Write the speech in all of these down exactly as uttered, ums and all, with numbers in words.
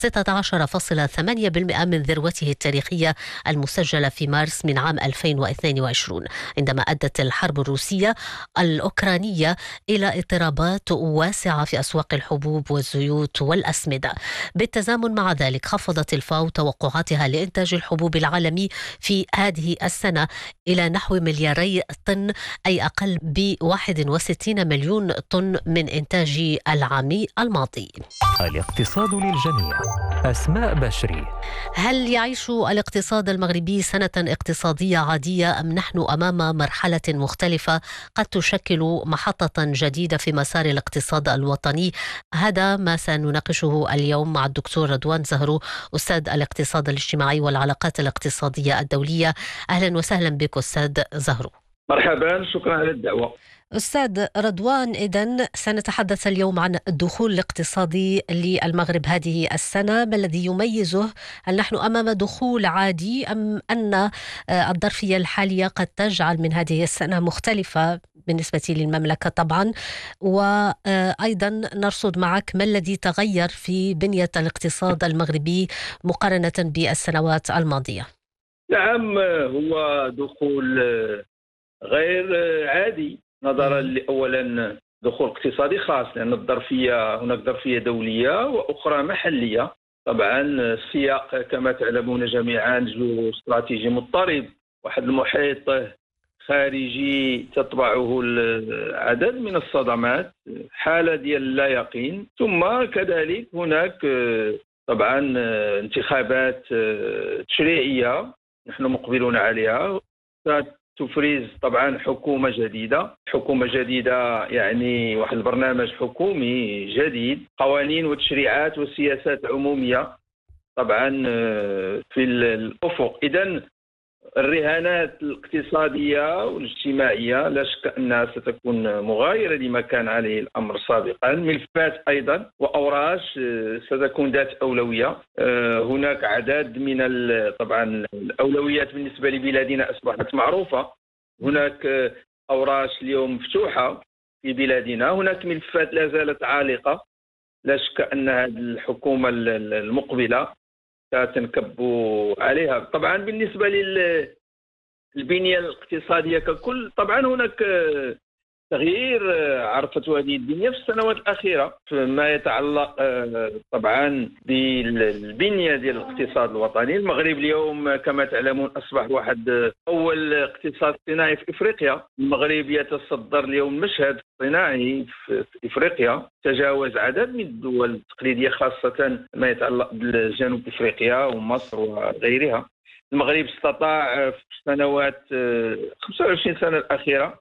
ستة عشر فاصلة ثمانية بالمئة من ذروته التاريخية المسجلة في مارس من عام ألفين واثنين وعشرين، عندما أدت الحرب الروسية الأوكرانية إلى اضطرابات واسعة في أسواق الحبوب والزيوت والأسمدة. بالتزامن مع ذلك، خفضت الفاو توقعاتها لإنتاج الحبوب العالمي في هذه السنة إلى نحو ملياري طن، أي أقل ب واحد وستين مليون طن من إنتاج العام الماضي. الاقتصاد للجميع. أسماء بشري. هل يعيش الاقتصاد المغربي سنة اقتصادية عادية أم نحن أمام مرحلة مختلفة قد تشكل محطة جديدة في مسار الاقتصاد الوطني؟ هذا ما سنناقشه اليوم مع الدكتور رضوان زهرو، أستاذ الاقتصاد الاجتماعي والعلاقات الاقتصادية الدولية. أهلا وسهلا بك أستاذ زهرو. مرحبا، شكرا على الدعوة. أستاذ رضوان، إذن سنتحدث اليوم عن الدخول الاقتصادي للمغرب هذه السنة. ما الذي يميزه؟ هل نحن أمام دخول عادي أم أن الظرفية الحالية قد تجعل من هذه السنة مختلفة بالنسبة للمملكة طبعا؟ وأيضا نرصد معك ما الذي تغير في بنية الاقتصاد المغربي مقارنة بالسنوات الماضية؟ نعم، هو دخول غير عادي نظرا أولا دخول اقتصادي خاص، لأن الظرفية هناك ظرفية دولية وأخرى محلية. طبعا السياق كما تعلمون جميعا جو استراتيجي مضطرب، واحد المحيط خارجي تتبعه العدد من الصدمات، حالة ديال اللا يقين، ثم كذلك هناك طبعا انتخابات تشريعية نحن مقبلون عليها تفرز طبعا حكومة جديدة حكومة جديدة يعني واحد البرنامج حكومي جديد، قوانين وتشريعات وسياسات عمومية طبعا في الأفق. إذن الرهانات الاقتصادية والاجتماعية لا شك أنها ستكون مغايرة لما كان عليه الأمر سابقا. ملفات أيضا وأوراش ستكون ذات أولوية. هناك عدد من طبعا الأولويات بالنسبة لبلادنا أصبحت معروفة. هناك أوراش اليوم مفتوحة في بلادنا، هناك ملفات لا زالت عالقة. لا شك أن هذه الحكومة المقبلة تنكب عليها. طبعا بالنسبة للبنية الاقتصادية ككل، طبعا هناك تغيير عرفته هذه البنية في السنوات الأخيرة فيما يتعلق طبعا بالبنية ديال الاقتصاد الوطني. المغرب اليوم كما تعلمون أصبح واحد أول اقتصاد صناعي في إفريقيا. المغرب يتصدر اليوم المشهد الصناعي في إفريقيا، تجاوز عدد من الدول التقليدية خاصة ما يتعلق بالجنوب إفريقيا ومصر وغيرها. المغرب استطاع في السنوات خمسة وعشرين سنة الأخيرة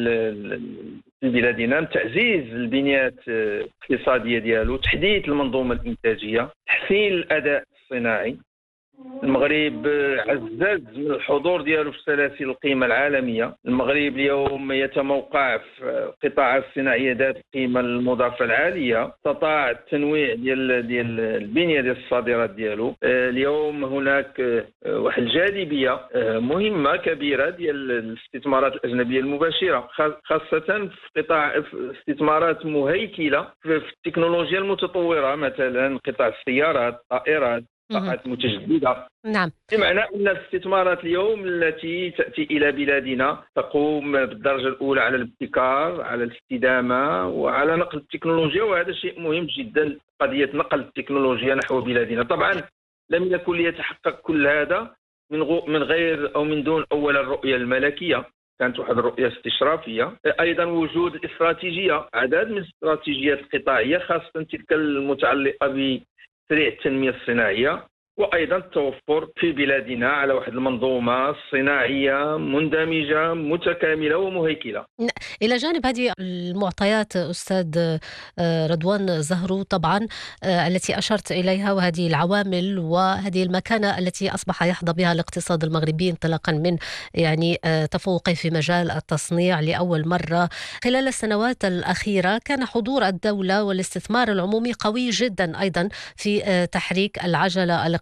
في بلادنا تعزيز البنيات الاقتصادية ديالو، تحديث المنظومة الإنتاجية، تحسين الأداء الصناعي. المغرب عزز من الحضور ديالو في سلاسل القيمة العالمية. المغرب اليوم يتموقع في القطاعات الصناعية ذات القيمة المضافة العالية، استطاع التنويع ديال ديال البنية ديال الصادرات ديالو. اليوم هناك واحد الجاذبية مهمة كبيرة ديال الاستثمارات الأجنبية المباشرة، خاصة في قطاع استثمارات مهيكلة في التكنولوجيا المتطورة، مثلا قطاع السيارات، الطائرات، طاقات متجددة. نعم. بمعنى أن الاستثمارات اليوم التي تأتي إلى بلادنا تقوم بالدرجة الأولى على الابتكار، على الاستدامة وعلى نقل التكنولوجيا، وهذا شيء مهم جدا، قضية نقل التكنولوجيا نحو بلادنا. طبعا لم يكن ليتحقق كل هذا من من غير أو من دون أولا الرؤية الملكية، كانت واحد الرؤية استشرافية. أيضا وجود الاستراتيجية، عدد من الاستراتيجيات القطاعية خاصة تلك المتعلقة ب تسريع التنمية الصناعية، وأيضا التوفر في بلادنا على واحد المنظومة صناعية مندمجة متكاملة ومهيكلة. إلى جانب هذه المعطيات أستاذ رضوان زهرو طبعا التي أشرت إليها، وهذه العوامل وهذه المكانة التي أصبح يحظى بها الاقتصاد المغربي انطلاقا من يعني تفوقه في مجال التصنيع لأول مرة خلال السنوات الأخيرة، كان حضور الدولة والاستثمار العمومي قوي جدا أيضا في تحريك العجلة الاقتصادية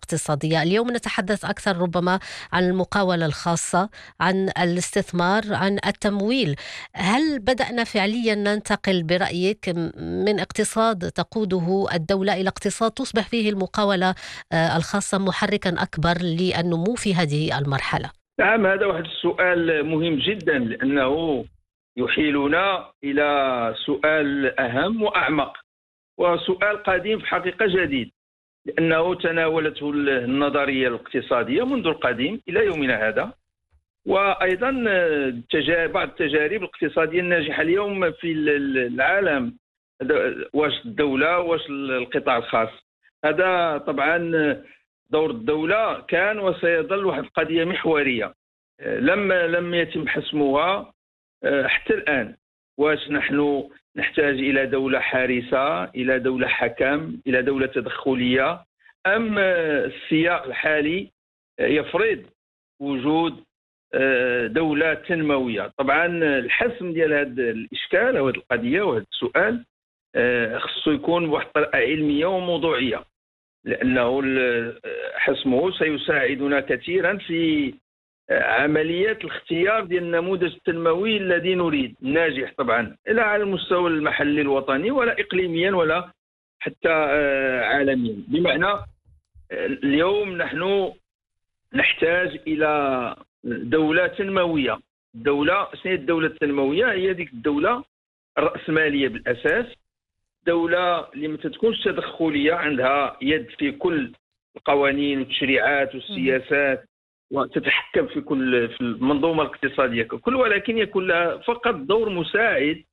الاقتصادية. اليوم نتحدث أكثر ربما عن المقاولة الخاصة، عن الاستثمار، عن التمويل. هل بدأنا فعليا ننتقل برأيك من اقتصاد تقوده الدولة إلى اقتصاد تصبح فيه المقاولة الخاصة محركا أكبر للنمو في هذه المرحلة؟ نعم، هذا واحد السؤال مهم جدا، لأنه يحيلنا إلى سؤال أهم وأعمق، وسؤال قديم في حقيقة جديد، لأنه تناولته النظرية الاقتصادية منذ القديم إلى يومنا هذا، وأيضا بعض التجارب الاقتصادية الناجحة اليوم في العالم، واش الدولة واش القطاع الخاص. هذا طبعا دور الدولة كان وسيظل واحد القضية محورية لم لم يتم حسمها حتى الآن. واش نحن نحتاج إلى دولة حارسة، إلى دولة حكم، إلى دولة تدخلية، أم السياق الحالي يفرض وجود دولة تنموية؟ طبعا الحسم ديال هذا الإشكال أو هذه القضية وهذا السؤال خصو يكون بواحد الطريقة علمية وموضوعية، لأنه حسمه سيساعدنا كثيرا في عملية الاختيار ديال النموذج التنموي الذي نريد، ناجح طبعا لا على المستوى المحلي الوطني ولا إقليميا ولا حتى عالميا. بمعنى اليوم نحن نحتاج إلى دولة تنموية. الدولة شنو هي الدولة التنموية؟ هي ديك الدولة الرأسمالية بالأساس، دولة اللي ما تكونش تدخلية، عندها يد في كل القوانين والتشريعات والسياسات وتتحكم في كل في المنظومة الاقتصادية ككل، ولكن يكون لها فقط دور مساعد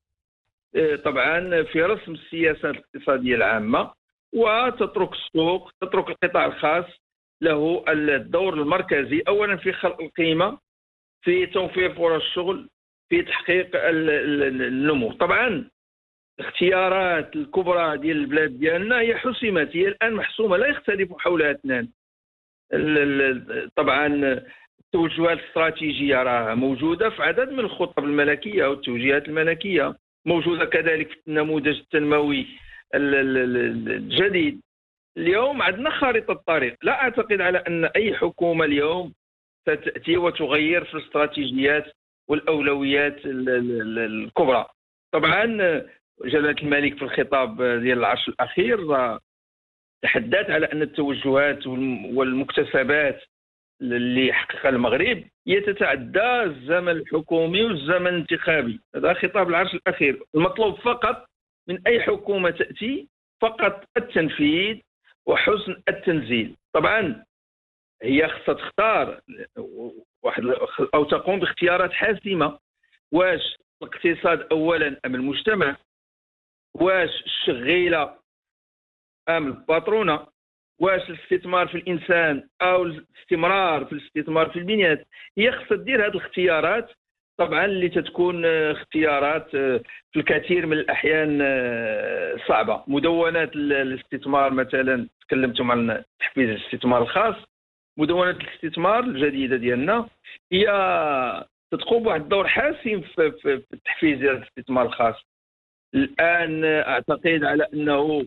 طبعا في رسم السياسات الاقتصادية العامة، وتترك السوق، تترك القطاع الخاص له الدور المركزي، أولا في خلق القيمة، في توفير فرص الشغل، في تحقيق النمو. طبعا الاختيارات الكبرى ديال البلاد ديالنا هي حسمت، هي الآن محسومة، لا يختلف حولها اثنان. طبعا التوجهات الاستراتيجية راه موجودة في عدد من الخطب الملكية والتوجيهات الملكية، موجودة كذلك في النموذج التنموي الجديد. اليوم عندنا خارطة الطريق، لا أعتقد على أن أي حكومة اليوم ستأتي وتغير في الاستراتيجيات والأولويات الكبرى. طبعا جلالة الملك في الخطاب ديال العرش الأخير تحدث على أن التوجهات والمكتسبات اللي حققها المغرب هي تتعدى الزمن الحكومي والزمن الانتخابي. هذا خطاب العرش الأخير. المطلوب فقط من أي حكومة تأتي فقط التنفيذ وحسن التنزيل. طبعا هي خصها تختار واحد أو تقوم باختيارات حاسمة. واش الاقتصاد أولا أم المجتمع؟ واش الشغيلة أم الباترونة؟ واش الاستثمار في الإنسان أو الاستمرار في الاستثمار في البنيات؟ هي خصها دير هذه الاختيارات، طبعا اللي تتكون اختيارات في الكثير من الأحيان صعبة. مدونات الاستثمار مثلا، تكلمتم عن تحفيز الاستثمار الخاص، مدونات الاستثمار الجديدة ديالنا هي تقوم بواحد الدور حاسم في, في, في تحفيز الاستثمار الخاص. الآن أعتقد على أنه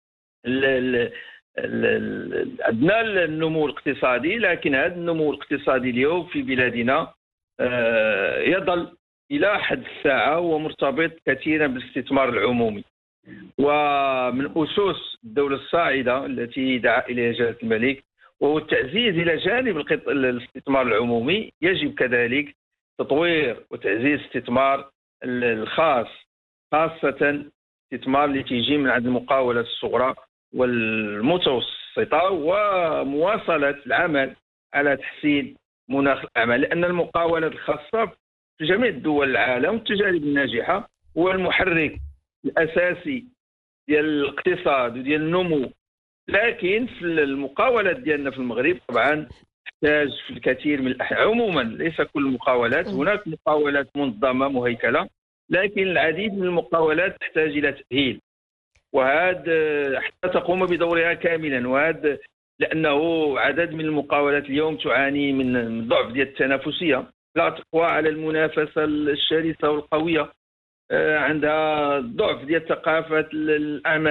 عندنا النمو الاقتصادي، لكن هذا النمو الاقتصادي اليوم في بلادنا يظل إلى حد الساعة ومرتبط كثيرا بالاستثمار العمومي. ومن أسس الدولة الصاعدة التي دعا إليها جلالة الملك وهو التعزيز إلى جانب الاستثمار العمومي، يجب كذلك تطوير وتعزيز الاستثمار الخاص، خاصة الاستثمار اللي تيجي من عند المقاولات الصغرى والمتوسطة، ومواصلة العمل على تحسين مناخ الأعمال، لأن المقاولات الخاصة في جميع دول العالم والتجارب الناجحة هو المحرك الأساسي ديال الاقتصاد وديال النمو. لكن في المقاولات ديالنا في المغرب طبعا تحتاج في الكثير من الأحيان، عموما ليس كل المقاولات، هناك مقاولات منظمة مهيكلة، لكن العديد من المقاولات تحتاج إلى تأهيل، وهذا حتى تقوم بدورها كاملا. وهذا لأنه عدد من المقاولات اليوم تعاني من ضعف ديال التنافسية، لا تقوى على المنافسة الشرسة والقوية، عندها ضعف ديال ثقافة الأعمال.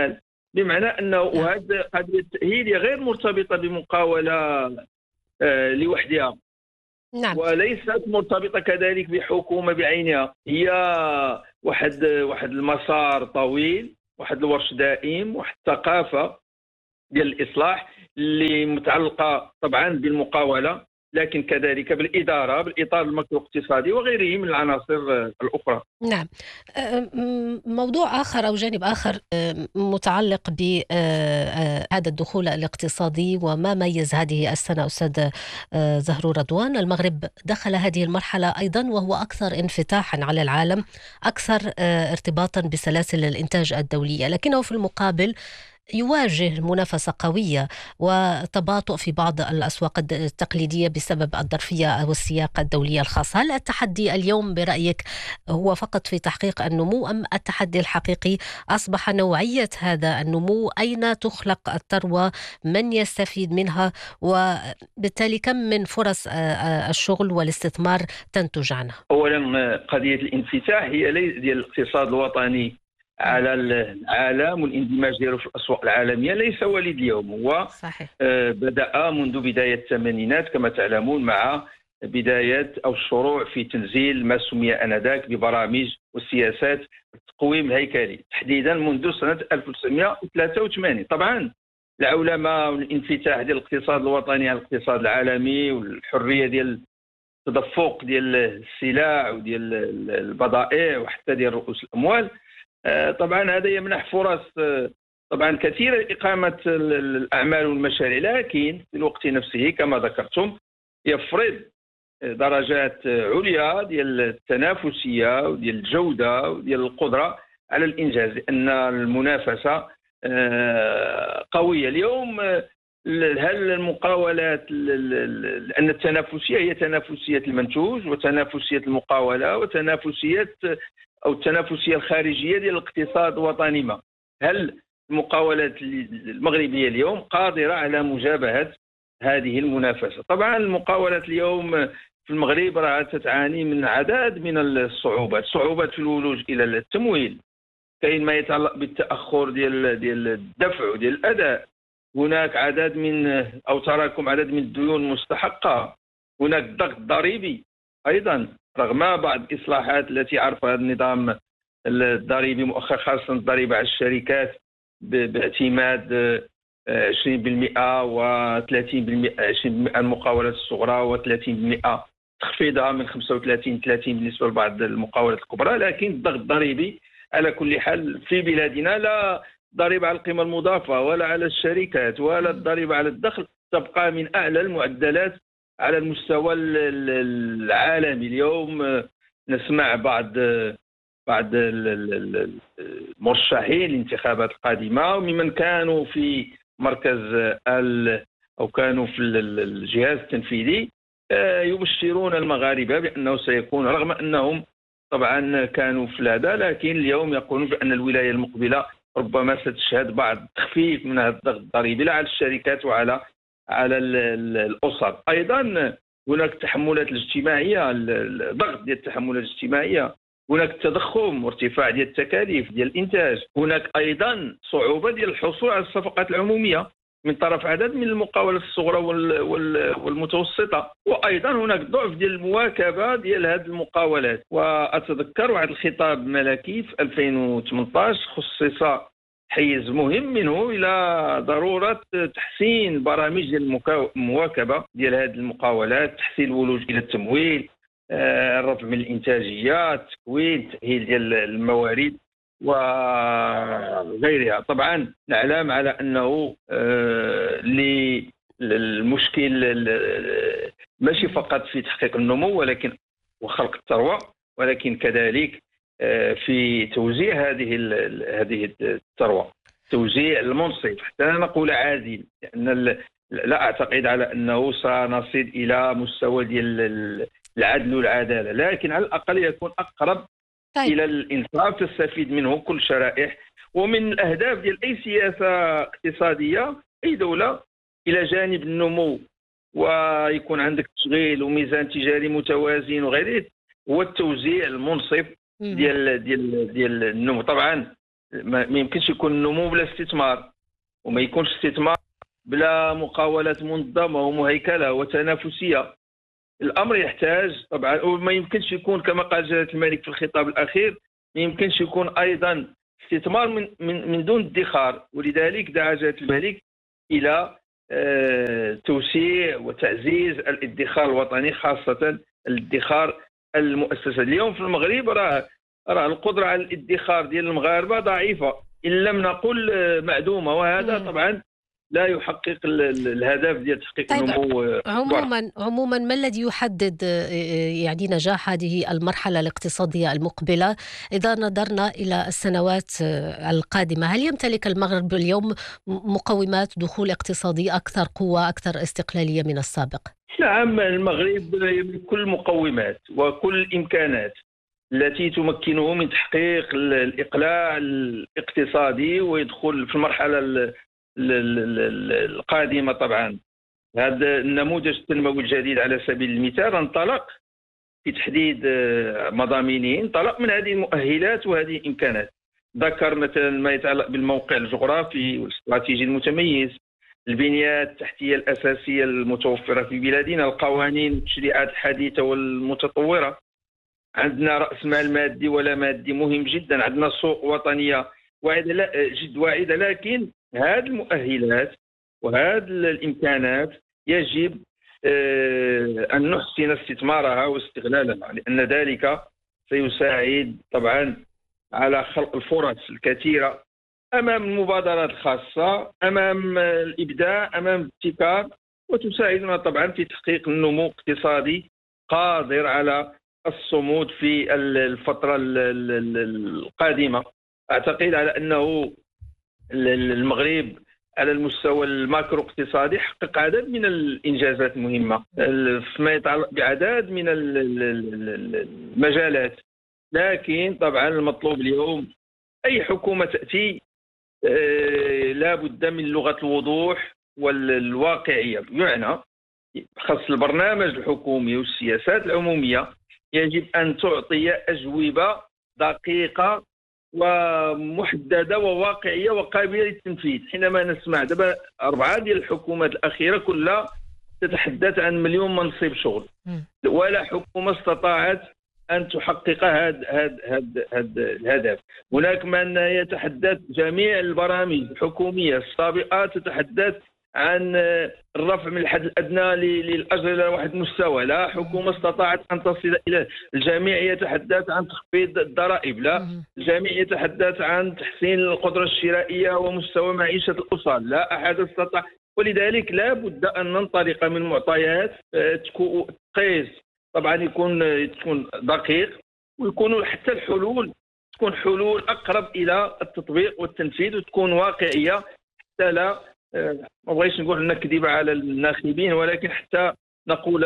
بمعنى انه وهذه قضيه التاهيل هي غير مرتبطه بمقاوله آه، لوحدها، نعم. وليست مرتبطه كذلك بحكومه بعينها، هي واحد واحد المسار طويل، واحد الورش دائم، واحد الثقافه ديال الاصلاح اللي متعلقه طبعا بالمقاوله، لكن كذلك بالاداره، بالاطار الماكرو اقتصادي وغيره من العناصر الاخرى. نعم. أه، م- موضوع آخر أو جانب آخر أه، متعلق بهذا الدخول الاقتصادي وما ميز هذه السنة أستاذ أه، زهرو رضوان. المغرب دخل هذه المرحلة أيضا وهو أكثر انفتاحا على العالم، أكثر أه، ارتباطا بسلاسل الإنتاج الدولية، لكنه في المقابل يواجه منافسة قوية وتباطؤ في بعض الأسواق الد- التقليدية بسبب الظرفية والسياق الدولية الخاص. هل التحدي اليوم برأيك هو فقط في تحقيق النمو، أم التحدي الحقيقي أصبح نوعية هذا النمو؟ أين تخلق الثروة؟ من يستفيد منها؟ وبالتالي كم من فرص آه، آه، الشغل والاستثمار تنتج عنها؟ اولا قضيه الانفتاح هي ليس ديال الاقتصاد الوطني على العالم والاندماج ديالو في الاسواق العالميه ليس وليد اليوم، هو صحيح. آه، بدأ منذ بداية الثمانينات كما تعلمون، مع بداية أو الشروع في تنزيل ما سمي آنذاك ببرامج وسياسات التقويم الهيكلي، تحديدا منذ سنة ألف وتسعمائة وثلاثة وثمانين. طبعا العولمة والانفتاح ديال الاقتصاد الوطني على الاقتصاد العالمي والحرية ديال التدفق ديال السلع وديال البضائع وحتى ديال رؤوس الأموال، آه، طبعا هذا يمنح فرص آه، طبعا كثيرة لإقامة الأعمال والمشاريع، لكن في الوقت نفسه كما ذكرتم يفرض درجات عليا ديال التنافسية وديال الجودة وديال القدرة على الإنجاز، لأن المنافسة آه، قوية اليوم. آه، هل المقاولات، لأن التنافسية هي تنافسية المنتوج وتنافسية المقاولة وتنافسية أو التنافسية الخارجية ديال الاقتصاد الوطني، ما هل المقاولات المغربية اليوم قادرة على مجابهة هذه المنافسة؟ طبعا المقاولات اليوم في المغرب راه تتعاني من عدد من الصعوبات، صعوبات في الولوج إلى التمويل، كاين ما يتعلق بالتأخر ديال ديال الدفع وديال الأداء، هناك عدد من أو تراكم عدد من الديون المستحقة، هناك ضغط ضريبي أيضا رغم بعض الإصلاحات التي عرفها النظام الضريبي مؤخرا، خاصة الضريبة على الشركات باعتماد عشرين بالمئة و ثلاثين بالمئة، عشرين بالمئة المقاولات الصغرى و ثلاثين بالمئة تخفيضها من خمسة وثلاثين ثلاثين بالنسبة لبعض المقاولات الكبرى. لكن الضغط الضريبي على كل حال في بلادنا، لا ضريبة على القيمة المضافة ولا على الشركات ولا الضريبة على الدخل، تبقى من أعلى المعدلات على المستوى العالمي. اليوم نسمع بعض بعض المرشحين للانتخابات القادمة وممن كانوا في مركز أو كانوا في الجهاز التنفيذي يبشرون المغاربة بأنه سيكون، رغم أنهم طبعا كانوا في هذا، لكن اليوم يقولون بأن الولاية المقبلة ربما ستشهد بعض التخفيف من هذا الضغط الضريبي لا على الشركات وعلى على الأسر. أيضا هناك التحملات الاجتماعية، الضغط ديال التحملات الاجتماعية، هناك التضخم وارتفاع ديال التكاليف ديال الإنتاج، هناك أيضا صعوبة ديال الحصول على الصفقات العمومية من طرف عدد من المقاولات الصغرى والمتوسطة، وأيضا هناك ضعف ديال المواكبة ديال هذه المقاولات. وأتذكر واحد الخطاب ملكي في ألفين وثمانية عشر خصص حيز مهم منه إلى ضرورة تحسين برامج ديال المواكبة ديال هذه المقاولات، تحسين الولوج إلى التمويل، الرفع من الإنتاجية، التكوين، التأهيل ديال الموارد وغيرها. طبعا نعلم على أنه المشكل ماشي فقط في تحقيق النمو ولكن وخلق الثروة، ولكن كذلك في توزيع هذه هذه الثروة، توزيع المنصف حتى نقول عادل، لأن لا أعتقد على أنه سنصل إلى مستوى ديال العدل والعدالة، لكن على الأقل يكون أقرب طيب. إلى الإنصاف تستفيد منه كل شرائح. ومن الأهداف ديال أي سياسة اقتصادية أي دولة إلى جانب النمو ويكون عندك تشغيل وميزان تجاري متوازن وغيره، هو التوزيع المنصف ديال ديال ديال النمو. طبعا ما يمكنش يكون النمو بلا استثمار، وما يكونش استثمار بلا مقاولات منظمة ومهيكلة وتنافسية. الأمر يحتاج طبعا، وما يمكنش يكون كما قال جلالة الملك في الخطاب الأخير، ما يمكنش يكون أيضا استثمار من من, من دون ادخار. ولذلك دعا جلالة الملك إلى توسيع وتعزيز الادخار الوطني، خاصة الادخار المؤسسات. اليوم في المغرب راه راه القدرة على الادخار ديال المغاربة ضعيفة، إن لم نقل معدومة، وهذا طبعا لا يحقق الهدف ديال تحقيق طيب النمو. عموما عموما ما الذي يحدد يعني نجاح هذه المرحلة الاقتصادية المقبلة إذا نظرنا إلى السنوات القادمة؟ هل يمتلك المغرب اليوم مقومات دخول اقتصادي أكثر قوة، أكثر استقلالية من السابق؟ نعم، المغرب يملك كل المقومات وكل الإمكانات التي تمكنه من تحقيق الإقلاع الاقتصادي ويدخل في المرحلة القادمة. طبعا هذا النموذج التنموي الجديد على سبيل المثال انطلق في تحديد مضامينه، انطلق من هذه المؤهلات وهذه الإمكانات. ذكر مثلا ما يتعلق بالموقع الجغرافي والاستراتيجي المتميز، البنيات التحتية الأساسية المتوفرة في بلادنا، القوانين والتشريعات الحديثة والمتطورة. عندنا رأس مال مادي ولا مادي مهم جدا، عندنا سوق وطنية واعدة لا جد واعدة، لكن هذه المؤهلات وهذه الإمكانات يجب أن نحسن استثمارها واستغلالها، لأن ذلك سيساعد طبعا على خلق الفرص الكثيرة أمام المبادرات الخاصة، أمام الإبداع، أمام الابتكار، وتساعدنا طبعا في تحقيق النمو اقتصادي قادر على الصمود في الفترة القادمة. أعتقد على أنه المغرب على المستوى الماكرو اقتصادي حقق عدد من الإنجازات المهمة فيما يتعلق بعدد من المجالات، لكن طبعا المطلوب اليوم أي حكومة تأتي لا بد من لغة الوضوح والواقعية، بمعنى خاص البرنامج الحكومي والسياسات العمومية يجب أن تعطي أجوبة دقيقة ومحددة وواقعية وقابلة للتنفيذ. حينما نسمع دابا أربعة ديال الحكومات الأخيرة كلها تتحدث عن مليون منصب شغل، ولا حكومة استطاعت أن تحقق هذا هذا هذا هذا الهدف. هناك من يتحدث جميع البرامج الحكومية السابقة تتحدث عن الرفع من الحد الأدنى للأجر إلى واحد المستوى، لا حكومة استطاعت أن تصل إلى. الجميع يتحدث عن تخفيض الضرائب، لا الجميع يتحدث عن تحسين القدرة الشرائية ومستوى معيشة الأسر، لا أحد استطاع. ولذلك لا بد أن ننطلق من معطيات تقيس، طبعا يكون تكون دقيق، ويكونوا حتى الحلول تكون حلول أقرب إلى التطبيق والتنفيذ، وتكون واقعية حتى لا ما بغيتش نقول نكذب على الناخبين، ولكن حتى نقول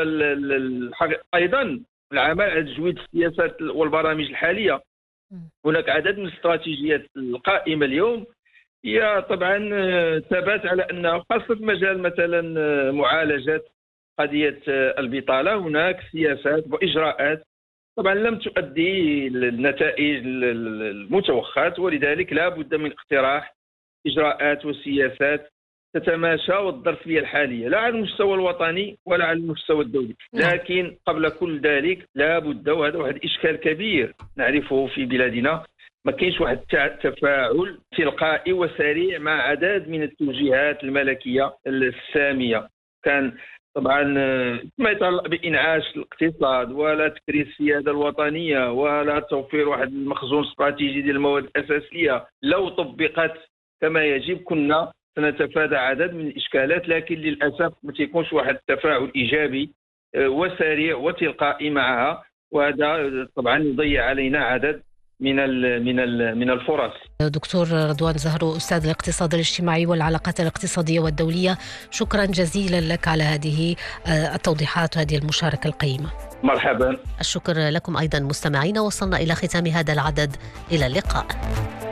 أيضا العمل على تجويد السياسات والبرامج الحالية. هناك عدد من الاستراتيجيات القائمة اليوم هي طبعا ثبات على أنه خاصة في مجال مثلا معالجة قضية البطالة هناك سياسات وإجراءات طبعا لم تؤدي للنتائج المتوخاة، ولذلك لا بد من اقتراح إجراءات وسياسات تتماشى والظرفية الحالية لا على المستوى الوطني ولا على المستوى الدولي. لكن قبل كل ذلك لا بد، وهذا واحد إشكال كبير نعرفه في بلادنا، ما كاينش واحد تفاعل تلقائي وسريع مع عدد من التوجيهات الملكية السامية. كان طبعا ما يتعلق بإنعاش الاقتصاد ولا تكريس السيادة الوطنية ولا توفير واحد المخزون استراتيجي ديال المواد الأساسية، لو طبقت كما يجب كنا سنتفادى عدد من الإشكالات، لكن للأسف ما تيكونش واحد التفاعل إيجابي وسريع وتلقائي معها، وهذا طبعا يضيع علينا عدد من ال من ال من الفرص. دكتور رضوان زهرو، أستاذ الاقتصاد الاجتماعي والعلاقات الاقتصادية والدولية، شكرا جزيلا لك على هذه التوضيحات وهذه المشاركة القيمة. مرحبا. الشكر لكم أيضا مستمعين، وصلنا إلى ختام هذا العدد، إلى اللقاء.